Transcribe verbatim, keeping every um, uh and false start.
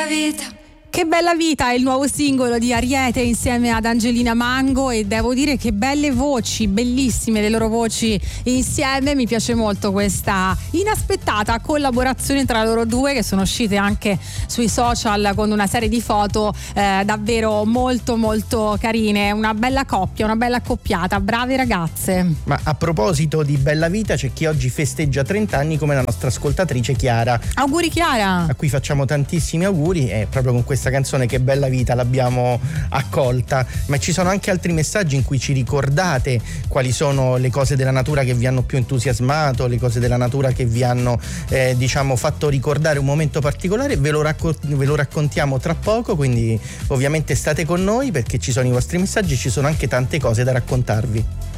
bella vita. Che bella vita è il nuovo singolo di Ariete insieme ad Angelina Mango, e devo dire che belle voci, bellissime le loro voci insieme. Mi piace molto questa inaspettata collaborazione tra loro due, che sono uscite anche sui social con una serie di foto eh, davvero molto molto carine. Una bella coppia, una bella accoppiata, brave ragazze. Ma a proposito di bella vita, c'è chi oggi festeggia trenta anni come la nostra ascoltatrice Chiara. Auguri Chiara, a cui facciamo tantissimi auguri, e proprio con questa canzone Che bella vita l'abbiamo accolta. Ma ci sono anche altri messaggi in cui ci ricordate quali sono le cose della natura che vi hanno più entusiasmato, le cose della natura che vi hanno eh, diciamo fatto ricordare un momento particolare. Ve lo, racco- ve lo raccontiamo tra poco, quindi ovviamente state con noi perché ci sono i vostri messaggi, ci sono anche tante cose da raccontarvi.